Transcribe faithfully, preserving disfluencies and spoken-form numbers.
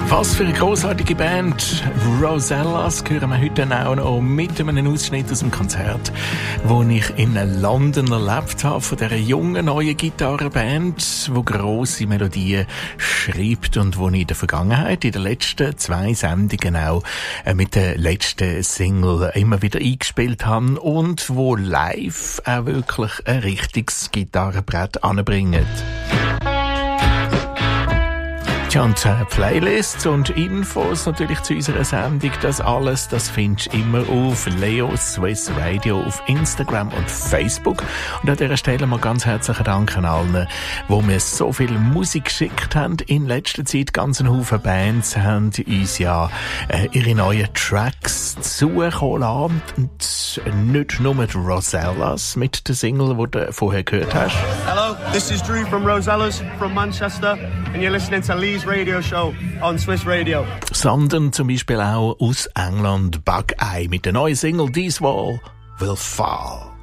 Was für eine grossartige Band. Rosellas hören wir heute auch noch mit einem Ausschnitt aus dem Konzert, das ich in London erlebt habe, von dieser jungen, neuen Gitarrenband, die grosse Melodien schreibt und die ich in der Vergangenheit, in den letzten zwei Sendungen auch mit der letzten Single immer wieder eingespielt habe und wo live auch wirklich ein richtiges Gitarrenbrett anbringt. Und äh, Playlists und Infos natürlich zu unserer Sendung, das alles, das findest du immer auf Leo Swiss Radio, auf Instagram und Facebook. Und an dieser Stelle mal ganz herzlichen Dank an allen, die mir so viel Musik geschickt haben. In letzter Zeit ganz ein Haufen Bands haben uns ja äh, ihre neuen Tracks zukommen lassen. Und nicht nur die Rosellas mit der Single, die du vorher gehört hast. Hello, this is Drew from Rosellas from Manchester and you're listening to Lee's Radio Show on Swiss Radio. Sondern zum Beispiel auch aus England Buckeye mit der neuen Single This Wall Will Fall.